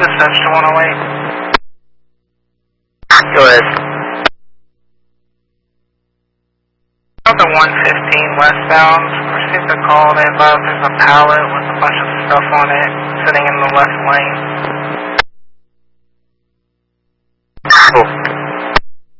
Dispatch to 108. Go ahead. On the 115 westbound, received a call. They advised there's a pallet with a bunch of stuff on it sitting in the left lane. Cool.